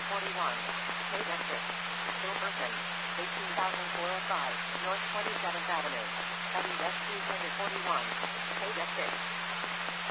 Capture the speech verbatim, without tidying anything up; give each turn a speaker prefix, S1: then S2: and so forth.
S1: forty-one. Page exit. Silverton. eighteen thousand four oh five. North twenty-seventh Avenue. W S two forty-one. Page exit.